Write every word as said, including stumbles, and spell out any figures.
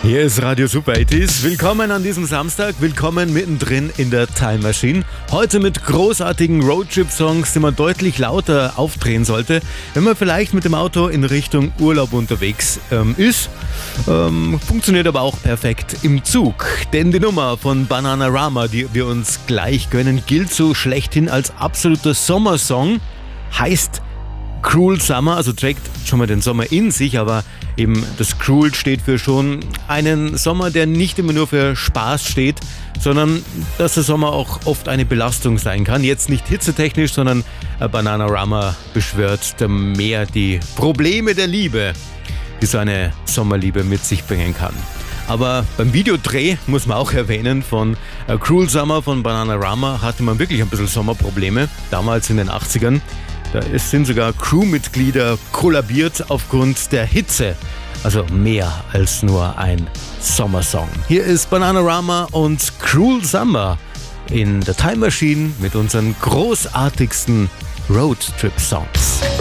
Hier ist Radio Super achtziger. Willkommen an diesem Samstag, willkommen mittendrin in der Time Machine. Heute mit großartigen Roadtrip-Songs, die man deutlich lauter aufdrehen sollte, wenn man vielleicht mit dem Auto in Richtung Urlaub unterwegs ähm, ist. Ähm, funktioniert aber auch perfekt im Zug, denn die Nummer von Bananarama, die wir uns gleich gönnen, gilt so schlechthin als absoluter Sommersong, heißt Cruel Summer, also trägt schon mal den Sommer in sich, aber eben das Cruel steht für schon einen Sommer, der nicht immer nur für Spaß steht, sondern dass der Sommer auch oft eine Belastung sein kann. Jetzt nicht hitzetechnisch, sondern Bananarama beschwört mehr die Probleme der Liebe, die so eine Sommerliebe mit sich bringen kann. Aber beim Videodreh muss man auch erwähnen, von Cruel Summer von Bananarama hatte man wirklich ein bisschen Sommerprobleme, damals in den achtzigern. Da sind sogar Crewmitglieder kollabiert aufgrund der Hitze. Also mehr als nur ein Sommersong. Hier ist Bananarama und Cruel Summer in der Time Machine mit unseren großartigsten Roadtrip-Songs.